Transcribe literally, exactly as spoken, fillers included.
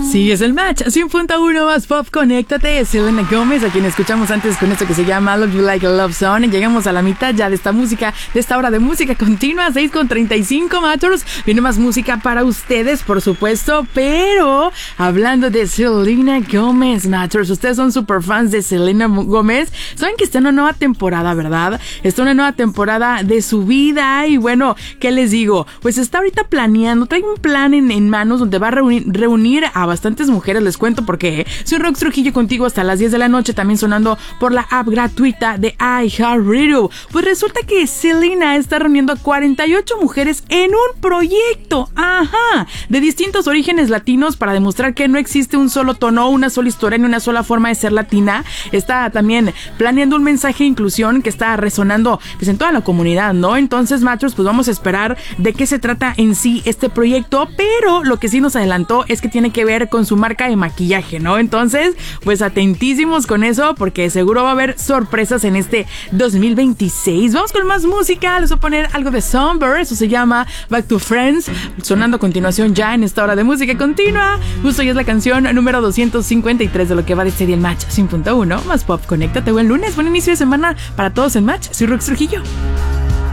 Sí, es el Match, cien punto uno más pop, conéctate. Selena Gómez, a quien escuchamos antes con esto que se llama Love You Like a Love Song. Y llegamos a la mitad ya de esta música, de esta hora de música continua, seis con treinta y cinco, Matchers. Viene más música para ustedes, por supuesto, pero hablando de Selena Gómez, Matchers, ustedes son super fans de Selena Gómez. Saben que está en una nueva temporada, ¿verdad? Está en una nueva temporada de su vida y bueno, ¿qué les digo? Pues está ahorita planeando, trae un plan en, en manos donde va a reunir, reunir a bastantes mujeres, les cuento porque soy Rox Trujillo contigo hasta las diez de la noche, también sonando por la app gratuita de iHeartRadio. Pues resulta que Selena está reuniendo a cuarenta y ocho mujeres en un proyecto, ajá, de distintos orígenes latinos para demostrar que no existe un solo tono, una sola historia ni una sola forma de ser latina. Está también planeando un mensaje de inclusión que está resonando pues en toda la comunidad, ¿no? Entonces, machos, pues vamos a esperar de qué se trata en sí este proyecto, pero lo que sí nos adelantó es que tiene que ver con su marca de maquillaje, ¿no? Entonces, pues atentísimos con eso porque seguro va a haber sorpresas en este dos mil veintiséis. Vamos con más música, les voy a poner algo de Somber, eso se llama Back to Friends, sonando a continuación ya en esta hora de música continua. Justo ya es la canción número doscientos cincuenta y tres de lo que va de este día en Match cien punto uno más pop. Conéctate, buen lunes, buen inicio de semana para todos en Match. Soy Rox Trujillo.